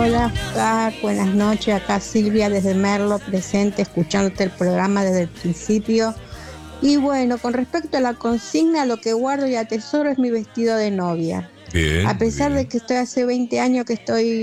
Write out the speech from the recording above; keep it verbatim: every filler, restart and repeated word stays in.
Hola, Oscar, buenas noches. Acá Silvia desde Merlo, presente, escuchándote el programa desde el principio. Y bueno, con respecto a la consigna, lo que guardo y atesoro es mi vestido de novia. Bien, A muy pesar bien. de que estoy hace veinte años que estoy